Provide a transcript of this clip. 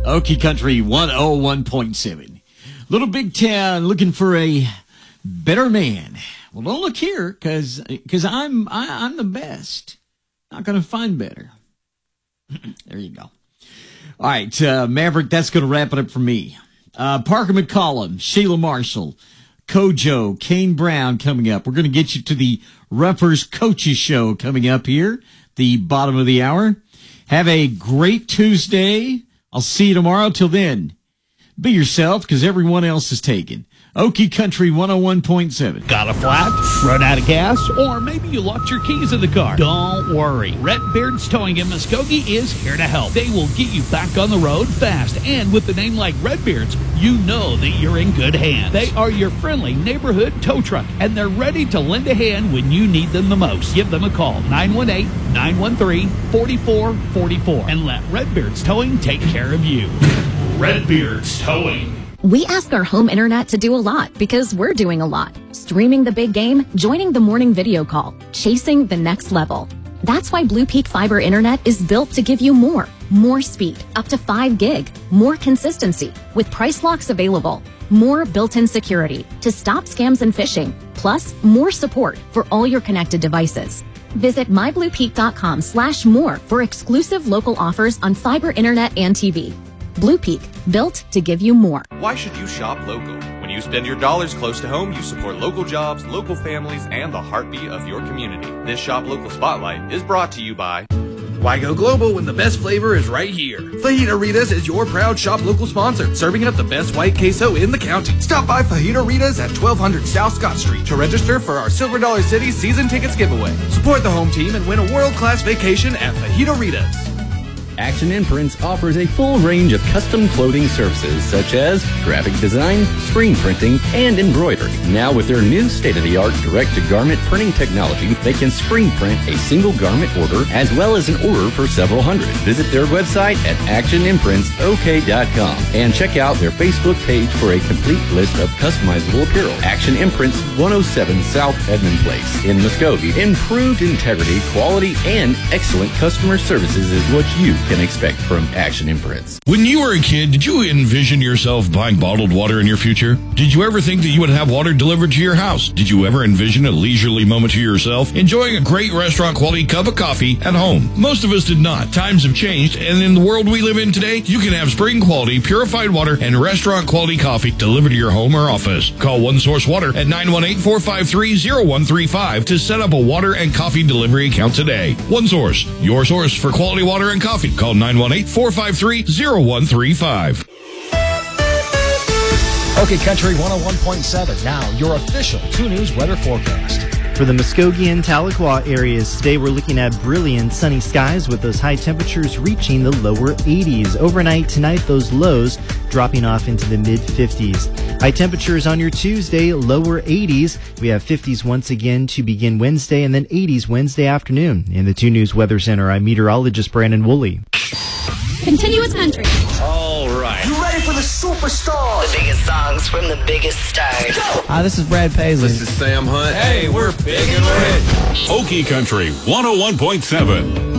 Okie Country 101.7. Little Big Town looking for a better man. Well, don't look here, because I'm the best. Not going to find better. There you go. All right, Maverick, that's going to wrap it up for me. Parker McCollum, Sheila Marshall, Kojo, Kane Brown coming up. We're going to get you to the Ruffers Coaches Show coming up here, the bottom of the hour. Have a great Tuesday. I'll see you tomorrow. Till then, be yourself, because everyone else is taken. Okie Country 101.7. Got a flat? Run out of gas? Or maybe you locked your keys in the car? Don't worry. Redbeard's Towing in Muskogee is here to help. They will get you back on the road fast. And with a name like Redbeard's, you know that you're in good hands. They are your friendly neighborhood tow truck, and they're ready to lend a hand when you need them the most. Give them a call, 918-913-4444, and let Redbeard's Towing take care of you. Redbeard's Towing. We ask our home internet to do a lot because we're doing a lot. Streaming the big game, joining the morning video call, chasing the next level. That's why Blue Peak Fiber Internet is built to give you more speed, up to 5 gig, more consistency, with price locks available, more built-in security to stop scams and phishing, plus more support for all your connected devices. Visit mybluepeak.com/more for exclusive local offers on fiber internet and TV. Blue Peak, built to give you more. Why should you shop local? When you spend your dollars close to home, you support local jobs, local families, and the heartbeat of your community. This Shop Local Spotlight is brought to you by... Why go global when the best flavor is right here? Fajita Rita's is your proud Shop Local sponsor, serving up the best white queso in the county. Stop by Fajita Rita's at 1200 South Scott Street to register for our Silver Dollar City season tickets giveaway. Support the home team and win a world-class vacation at Fajita Rita's. Action Imprints offers a full range of custom clothing services such as graphic design, screen printing, and embroidery. Now with their new state-of-the-art direct-to-garment printing technology, they can screen print a single garment order as well as an order for several hundred. Visit their website at actionimprintsok.com and check out their Facebook page for a complete list of customizable apparel. Action Imprints, 107 South Edmund Place in Muskogee. Improved integrity, quality, and excellent customer services is what you can expect from Action Imprints. When you were a kid, did you envision yourself buying bottled water in your future? Did you ever think that you would have water delivered to your house? Did you ever envision a leisurely moment to yourself, enjoying a great restaurant quality cup of coffee at home? Most of us did not. Times have changed, and in the world we live in today, you can have spring quality, purified water, and restaurant quality coffee delivered to your home or office. Call One Source Water at 918-453-0135 to set up a water and coffee delivery account today. One Source, your source for quality water and coffee. Call 918-453-0135. Okay, Country 101.7. Now, your official 2 News weather forecast. For the Muskogee and Tahlequah areas today, we're looking at brilliant sunny skies with those high temperatures reaching the lower 80s. Overnight tonight, those lows dropping off into the mid-50s. High temperatures on your Tuesday, lower 80s. We have 50s once again to begin Wednesday, and then 80s Wednesday afternoon. In the 2 News Weather Center, I'm meteorologist Brandon Woolley. Continuous Country. All right. You ready for the superstars? The biggest songs from the biggest stars. Hi, this is Brad Paisley. This is Sam Hunt. Hey, we're big and rich. Okie Country 101.7.